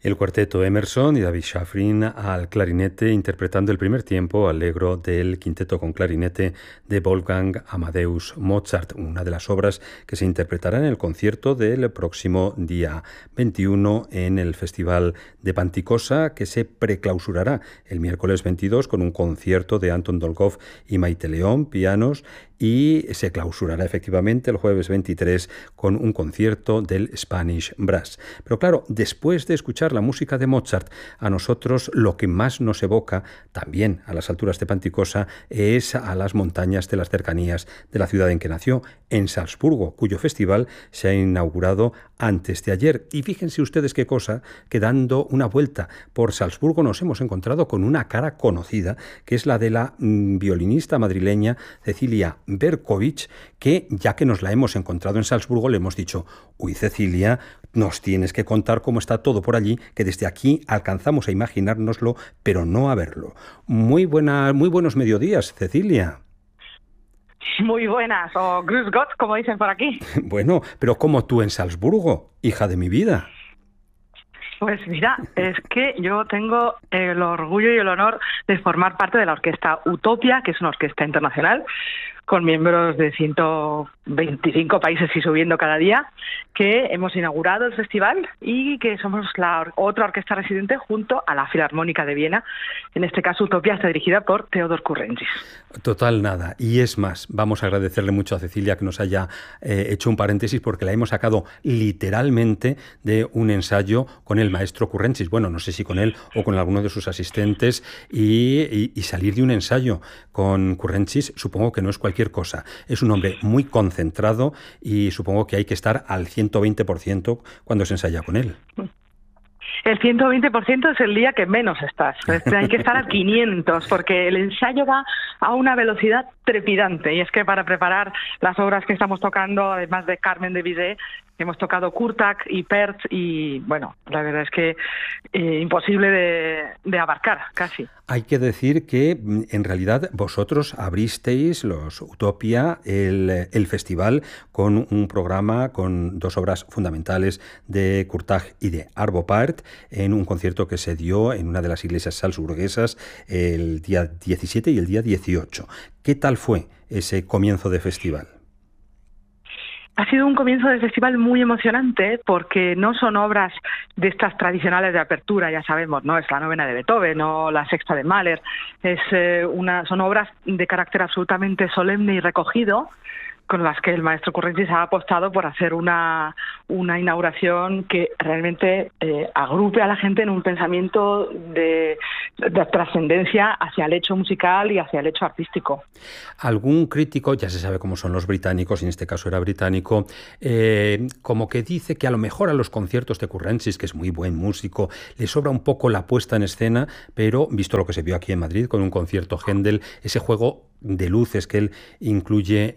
El cuarteto Emerson y David Shafrin al clarinete interpretando el primer tiempo allegro del quinteto con clarinete de Wolfgang Amadeus Mozart, una de las obras que se interpretará en el concierto del próximo día 21 en el Festival de Panticosa, que se preclausurará el miércoles 22 con un concierto de Anton Dolgov y Maite León, pianos, y se clausurará efectivamente el jueves 23 con un concierto del Spanish Brass. Pero claro, después de escuchar la música de Mozart, a nosotros lo que más nos evoca, también a las alturas de Panticosa, es a las montañas de las cercanías de la ciudad en que nació, en Salzburgo, cuyo festival se ha inaugurado antes de ayer. Y fíjense ustedes qué cosa, que dando una vuelta por Salzburgo nos hemos encontrado con una cara conocida, que es la de la violinista madrileña Cecilia Berkovich, que ya que nos la hemos encontrado en Salzburgo, le hemos dicho: uy, Cecilia, nos tienes que contar cómo está todo por allí, que desde aquí alcanzamos a imaginárnoslo, pero no a verlo. Muy buenos mediodías, Cecilia. Muy buenas, o Grüß Gott, como dicen por aquí. Bueno, pero como tú en Salzburgo, hija de mi vida. Pues mira, es que yo tengo el orgullo y el honor de formar parte de la orquesta Utopia, que es una orquesta internacional, con miembros de 125 países y subiendo cada día, que hemos inaugurado el festival y que somos la otra orquesta residente junto a la Filarmónica de Viena. En este caso, Utopia está dirigida por Theodor Kurrentzis. Total nada. Y es más, vamos a agradecerle mucho a Cecilia que nos haya hecho un paréntesis, porque la hemos sacado literalmente de un ensayo con el maestro Kurrentzis. Bueno, no sé si con él o con alguno de sus asistentes, y salir de un ensayo con Kurrentzis supongo que no es cualquier cosa. Es un hombre muy concentrado y supongo que hay que estar al 120% cuando se ensaya con él. El 120% es el día que menos estás. Hay que estar al 500 porque el ensayo va a una velocidad trepidante. Y es que para preparar las obras que estamos tocando, además de Carmen de Bizet, hemos tocado Kurtak y Perth y, bueno, la verdad es que imposible de abarcar, casi. Hay que decir que en realidad vosotros abristeis, los Utopia, el festival con un programa con dos obras fundamentales de Kurtak y de Arvo Pärt, en un concierto que se dio en una de las iglesias salzburguesas el día 17 y el día 18. ¿Qué tal fue ese comienzo de festival? Ha sido un comienzo del festival muy emocionante porque no son obras de estas tradicionales de apertura, ya sabemos, no es la novena de Beethoven o la sexta de Mahler, son obras de carácter absolutamente solemne y recogido, con las que el maestro Kurrentzis ha apostado por hacer una inauguración que realmente agrupe a la gente en un pensamiento de trascendencia hacia el hecho musical y hacia el hecho artístico. Algún crítico, ya se sabe cómo son los británicos, y en este caso era británico, como que dice que a lo mejor a los conciertos de Kurrentzis, que es muy buen músico, le sobra un poco la puesta en escena, pero visto lo que se vio aquí en Madrid con un concierto Händel, ese juego de luces que él incluye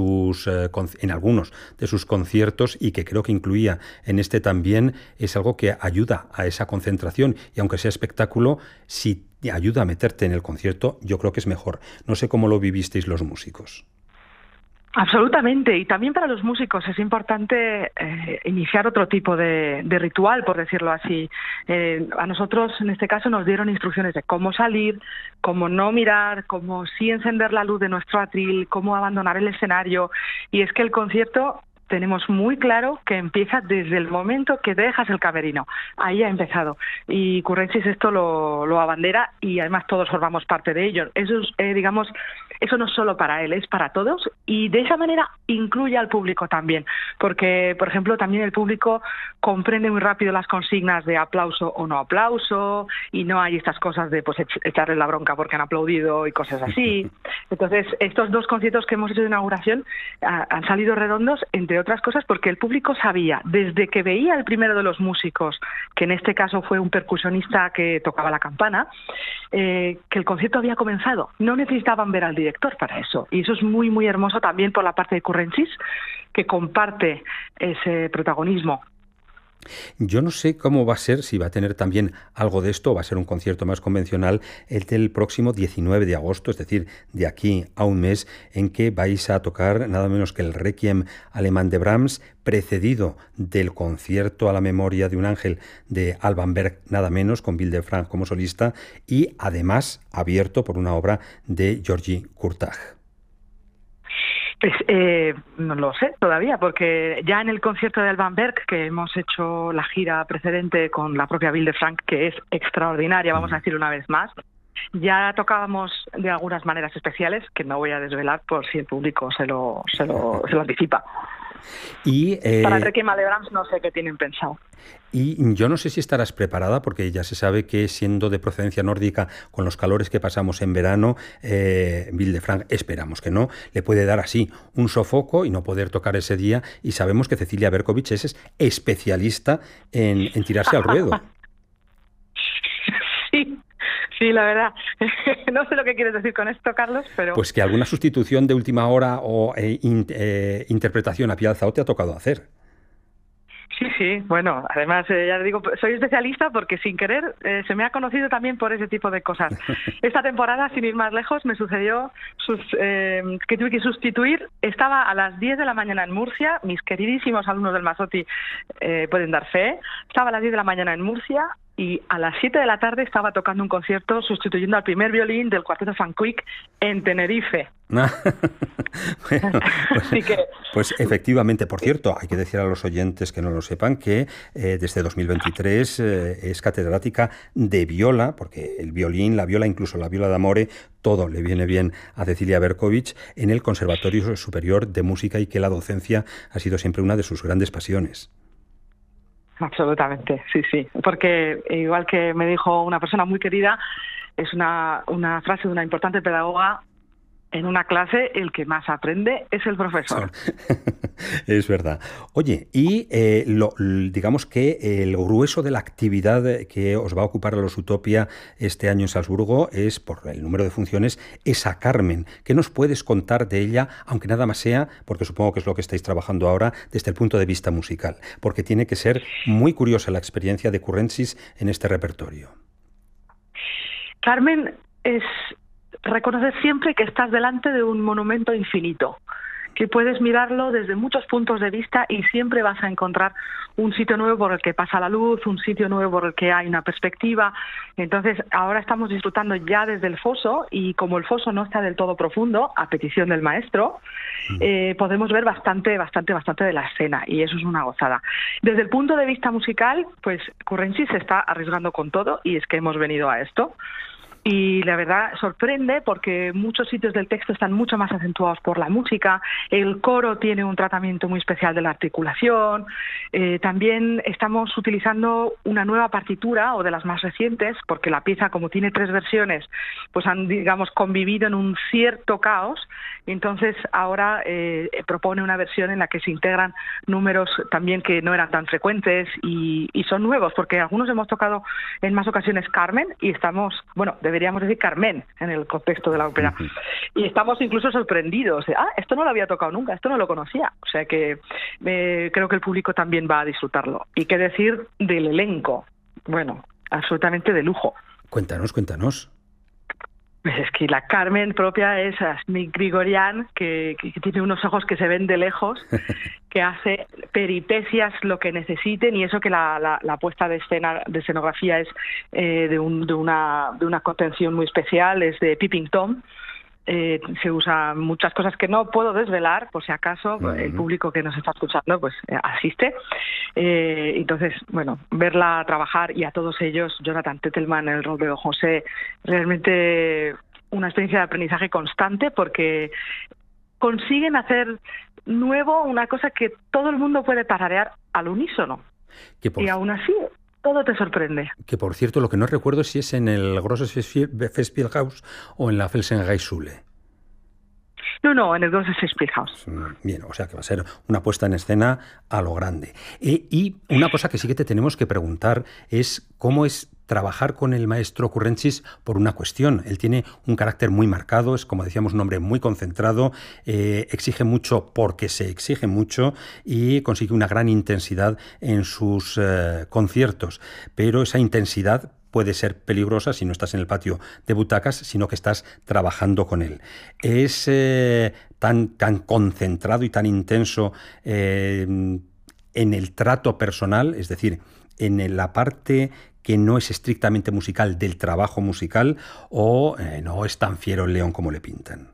en algunos de sus conciertos, y que creo que incluía en este también, es algo que ayuda a esa concentración, y aunque sea espectáculo, si ayuda a meterte en el concierto, yo creo que es mejor. No sé cómo lo vivisteis los músicos. Absolutamente, y también para los músicos es importante iniciar otro tipo de ritual, por decirlo así. A nosotros, en este caso, nos dieron instrucciones de cómo salir, cómo no mirar, cómo sí encender la luz de nuestro atril, cómo abandonar el escenario, y es que el concierto tenemos muy claro que empieza desde el momento que dejas el camerino. Ahí ha empezado. Y Kurrentzis esto lo abandera, y además todos formamos parte de ello. Eso es, eso no es solo para él, es para todos, y de esa manera incluye al público también. Porque, por ejemplo, también el público comprende muy rápido las consignas de aplauso o no aplauso, y no hay estas cosas de pues echarle la bronca porque han aplaudido y cosas así. Entonces, estos dos conciertos que hemos hecho de inauguración han salido redondos, entre otras cosas porque el público sabía, desde que veía el primero de los músicos, que en este caso fue un percusionista que tocaba la campana, que el concierto había comenzado. No necesitaban ver al director para eso, y eso es muy, muy hermoso también por la parte de Kurrentzis, que comparte ese protagonismo Yo no sé cómo va a ser, si va a tener también algo de esto, o va a ser un concierto más convencional, el del próximo 19 de agosto, es decir, de aquí a un mes, en que vais a tocar nada menos que el Requiem alemán de Brahms, precedido del concierto a la memoria de un ángel de Alban Berg, nada menos, con Bill de Frank como solista, y además abierto por una obra de Georgi Kurtág. Pues no lo sé todavía, porque ya en el concierto de Alban Berg, que hemos hecho la gira precedente con la propia Bill de Frank, que es extraordinaria, vamos a decir una vez más, ya tocábamos de algunas maneras especiales, que no voy a desvelar por si el público se lo anticipa. Y, para el Requiem de Brahms no sé qué tienen pensado. Y yo no sé si estarás preparada, porque ya se sabe que siendo de procedencia nórdica, con los calores que pasamos en verano, Bill de Frank, esperamos que no, le puede dar así un sofoco y no poder tocar ese día, y sabemos que Cecilia Berkovich es especialista en tirarse al ruedo. Sí, la verdad. No sé lo que quieres decir con esto, Carlos, pero... Pues que alguna sustitución de última hora o interpretación a pie alzado te ha tocado hacer. Sí, bueno, además ya digo, soy especialista porque sin querer se me ha conocido también por ese tipo de cosas. Esta temporada, sin ir más lejos, me sucedió que tuve que sustituir, estaba a las 10 de la mañana en Murcia, mis queridísimos alumnos del Mazotti pueden dar fe, estaba a las 10 de la mañana en Murcia y a las 7 de la tarde estaba tocando un concierto sustituyendo al primer violín del Cuarteto Van Cuyk en Tenerife. Bueno, Así que... pues efectivamente, por cierto, hay que decir a los oyentes que no lo sepan que desde 2023 es catedrática de viola, porque el violín, la viola, incluso la viola d'amore, todo le viene bien a Cecilia Berkovich en el Conservatorio Superior de Música, y que la docencia ha sido siempre una de sus grandes pasiones. Absolutamente, sí, porque igual que me dijo una persona muy querida, es una frase de una importante pedagoga: en una clase el que más aprende es el profesor. Es verdad. Oye, y digamos que el grueso de la actividad que os va a ocupar a los Utopia este año en Salzburgo es, por el número de funciones, esa Carmen. ¿Qué nos puedes contar de ella, aunque nada más sea, porque supongo que es lo que estáis trabajando ahora, desde el punto de vista musical? Porque tiene que ser muy curiosa la experiencia de Currentzis en este repertorio. Carmen es reconocer siempre que estás delante de un monumento infinito, que puedes mirarlo desde muchos puntos de vista y siempre vas a encontrar un sitio nuevo por el que pasa la luz, un sitio nuevo por el que hay una perspectiva. Entonces, ahora estamos disfrutando ya desde el foso, y como el foso no está del todo profundo, a petición del maestro, podemos ver bastante de la escena, y eso es una gozada. Desde el punto de vista musical, pues Currentzis se está arriesgando con todo, y es que hemos venido a esto. Y la verdad sorprende porque muchos sitios del texto están mucho más acentuados por la música, el coro tiene un tratamiento muy especial de la articulación, también estamos utilizando una nueva partitura, o de las más recientes, porque la pieza, como tiene 3 versiones, pues han, digamos, convivido en un cierto caos. Entonces ahora propone una versión en la que se integran números también que no eran tan frecuentes y son nuevos, porque algunos hemos tocado en más ocasiones Carmen y estamos, bueno, deberíamos decir Carmen en el contexto de la ópera, y estamos incluso sorprendidos de, esto no lo había tocado nunca, esto no lo conocía. O sea que creo que el público también va a disfrutarlo. Y qué decir del elenco, bueno, absolutamente de lujo. Cuéntanos. Pues es que la Carmen propia es Asmik Grigorian, que tiene unos ojos que se ven de lejos, que hace peripecias lo que necesiten, y eso que la puesta de escenografía es de una contención muy especial, es de Peeping Tom. Se usa muchas cosas que no puedo desvelar, por si acaso el público que nos está escuchando pues asiste. Entonces, bueno, verla trabajar, y a todos ellos, Jonathan Tettelman, el rol de Don José, realmente una experiencia de aprendizaje constante, porque consiguen hacer nuevo una cosa que todo el mundo puede tararear al unísono, y aún así todo te sorprende. Que, por cierto, lo que no recuerdo es si es en el Grosses Festspielhaus o en la Felsenreitschule. No, en el Grosses Festspielhaus. Bien, o sea que va a ser una puesta en escena a lo grande. Y una cosa que sí que te tenemos que preguntar es cómo es trabajar con el maestro Kurrentsis por una cuestión. Él tiene un carácter muy marcado, es, como decíamos, un hombre muy concentrado, exige mucho porque se exige mucho y consigue una gran intensidad en sus conciertos. Pero esa intensidad puede ser peligrosa si no estás en el patio de butacas, sino que estás trabajando con él. Es tan concentrado y tan intenso en el trato personal, es decir, en la parte que no es estrictamente musical del trabajo musical, o no es tan fiero el león como le pintan.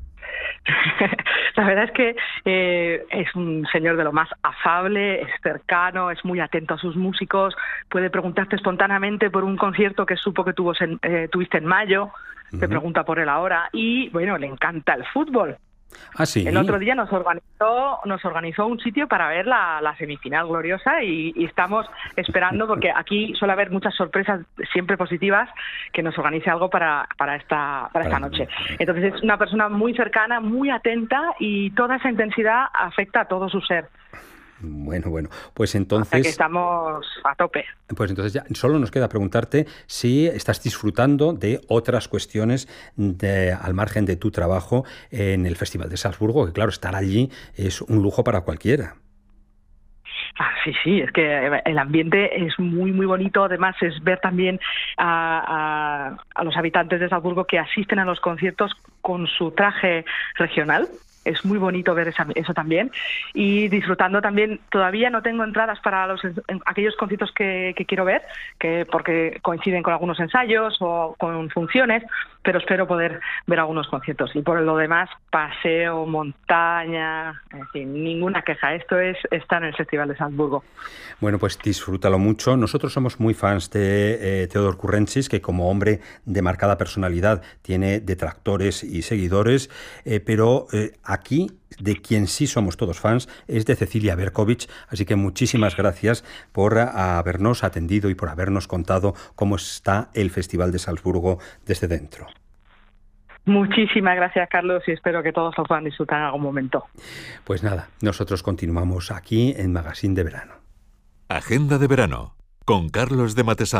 La verdad es que es un señor de lo más afable, es cercano, es muy atento a sus músicos, puede preguntarte espontáneamente por un concierto que supo que tuviste en mayo, te pregunta por él ahora, y bueno, le encanta el fútbol. Ah, sí. El otro día nos organizó un sitio para ver la semifinal gloriosa y estamos esperando, porque aquí suele haber muchas sorpresas siempre positivas, que nos organice algo para esta noche. Entonces es una persona muy cercana, muy atenta, y toda esa intensidad afecta a todo su ser. Bueno, pues entonces... O sea que estamos a tope. Pues entonces ya solo nos queda preguntarte si estás disfrutando de otras cuestiones al margen de tu trabajo en el Festival de Salzburgo, que claro, estar allí es un lujo para cualquiera. Sí, es que el ambiente es muy, muy bonito. Además, es ver también a los habitantes de Salzburgo que asisten a los conciertos con su traje regional. Es muy bonito ver eso también, y disfrutando también. Todavía no tengo entradas para aquellos conciertos que quiero ver, porque coinciden con algunos ensayos o con funciones, pero espero poder ver algunos conciertos. Y por lo demás, paseo, montaña, en fin, ninguna queja. Esto está en el Festival de Salzburgo. Bueno, pues disfrútalo mucho. Nosotros somos muy fans de Theodor Kurrentsis, que como hombre de marcada personalidad tiene detractores y seguidores, pero aquí, de quien sí somos todos fans, es de Cecilia Berkovich, así que muchísimas gracias por habernos atendido y por habernos contado cómo está el Festival de Salzburgo desde dentro. Muchísimas gracias, Carlos, y espero que todos lo puedan disfrutar en algún momento. Pues nada, nosotros continuamos aquí en Magazine de Verano. Agenda de Verano, con Carlos de Matesano.